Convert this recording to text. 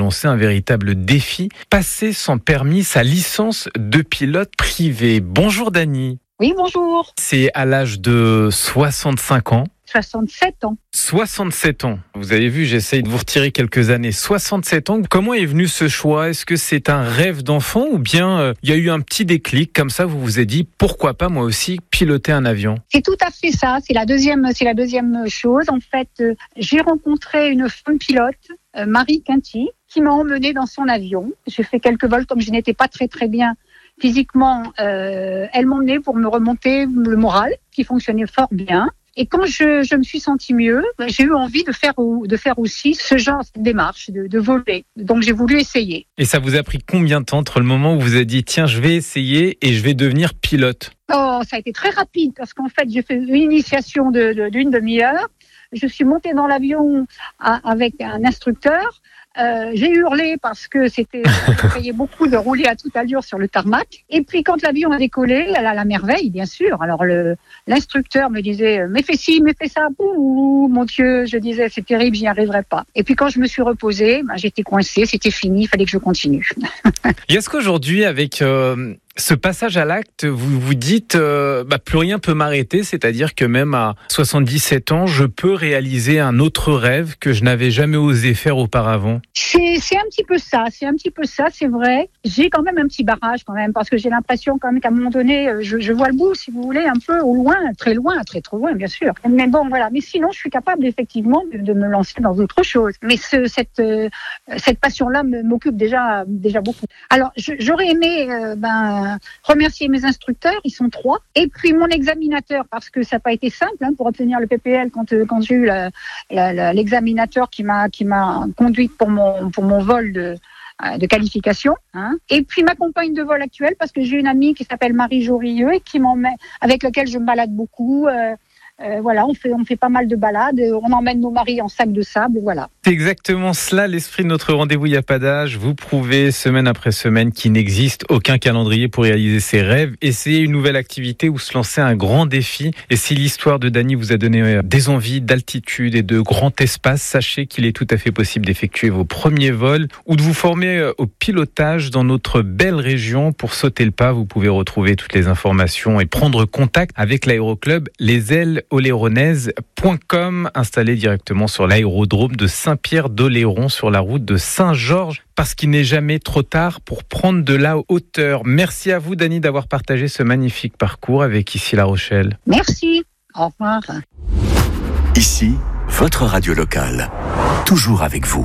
lancé un véritable défi, passer sans permis sa licence de pilote privé. Bonjour Dany. Oui, bonjour. C'est à l'âge de 65 ans. 67 ans. 67 ans. Vous avez vu, j'essaye de vous retirer quelques années. 67 ans. Comment est venu ce choix ? Est-ce que c'est un rêve d'enfant ou bien il y a eu un petit déclic comme ça, vous vous êtes dit pourquoi pas moi aussi piloter un avion ? C'est tout à fait ça. C'est la deuxième chose. En fait, j'ai rencontré une femme pilote, Marie Quinty, qui m'a emmenée dans son avion. J'ai fait quelques vols comme je n'étais pas très bien physiquement. Elle m'emmenait pour me remonter le moral, qui fonctionnait fort bien. Et quand je me suis sentie mieux, j'ai eu envie de faire aussi ce genre de démarche, de voler. Donc j'ai voulu essayer. Et ça vous a pris combien de temps entre le moment où vous avez dit tiens, je vais essayer et je vais devenir pilote ? Oh, ça a été très rapide parce qu'en fait, j'ai fait une initiation d'une demi-heure. Je suis montée dans l'avion avec un instructeur. J'ai hurlé parce que ça payait beaucoup de rouler à toute allure sur le tarmac. Et puis quand l'avion a décollé, à la merveille, bien sûr. Alors l'instructeur me disait mais fais ci, mais fais ça. Ouh, mon Dieu, je disais c'est terrible, j'y arriverai pas. Et puis quand je me suis reposée, j'étais coincée, c'était fini, il fallait que je continue. Et est-ce qu'aujourd'hui, avec ce passage à l'acte, vous vous dites plus rien peut m'arrêter, c'est-à-dire que même à 77 ans, je peux réaliser un autre rêve que je n'avais jamais osé faire auparavant ? C'est un petit peu ça, c'est vrai. J'ai quand même un petit barrage quand même, parce que j'ai l'impression quand même qu'à un moment donné, je vois le bout, si vous voulez, un peu au loin, très trop loin, bien sûr. Mais bon, voilà. Mais sinon, je suis capable effectivement de me lancer dans autre chose. Mais cette passion-là m'occupe déjà beaucoup. Alors, j'aurais aimé remercier mes instructeurs, ils sont 3, et puis mon examinateur, parce que ça n'a pas été simple pour obtenir le PPL quand j'ai eu l'examinateur qui m'a conduite pour mon vol de qualification, Et puis ma compagne de vol actuelle, parce que j'ai une amie qui s'appelle Marie Jorieux et avec laquelle je me balade beaucoup. Voilà, on fait pas mal de balades, on emmène nos maris en sac de sable, voilà. C'est exactement cela l'esprit de notre rendez-vous Il n'y a pas d'âge. Vous prouvez semaine après semaine qu'il n'existe aucun calendrier pour réaliser ses rêves. Essayez une nouvelle activité ou se lancer un grand défi. Et si l'histoire de Dany vous a donné des envies d'altitude et de grand espace, sachez qu'il est tout à fait possible d'effectuer vos premiers vols ou de vous former au pilotage dans notre belle région. Pour sauter le pas, vous pouvez retrouver toutes les informations et prendre contact avec l'aéroclub Les Ailes oléronaises.com, installé directement sur l'aérodrome de Saint-Pierre-d'Oléron sur la route de Saint-Georges, parce qu'il n'est jamais trop tard pour prendre de la hauteur. Merci à vous Dany d'avoir partagé ce magnifique parcours avec Ici La Rochelle. Merci, au revoir. Ici, votre radio locale, toujours avec vous.